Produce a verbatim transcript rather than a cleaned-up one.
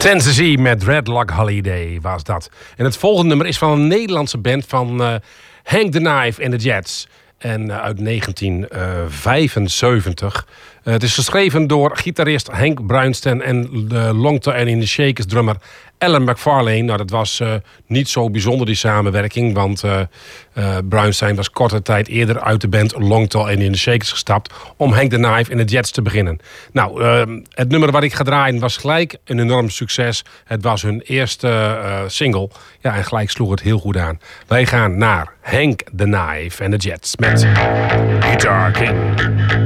Tennessee met Red Lock Holiday was dat. En het volgende nummer is van een Nederlandse band van uh, Hank the Knife and the Jets. En uh, uit negentien vijfenzeventig. Uh, het is geschreven door gitarist Henk Bruinsten en de Long Tall in the Shakers drummer Alan McFarlane. Nou, dat was uh, niet zo bijzonder die samenwerking, want uh, uh, Bruinstein was korte tijd eerder uit de band Long Tall in the Shakers gestapt om Hank the Knife en de Jets te beginnen. Nou, uh, het nummer wat ik ga draaien was gelijk een enorm succes. Het was hun eerste uh, single. Ja, en gelijk sloeg het heel goed aan. Wij gaan naar Hank the Knife en de Jets met Guitar King.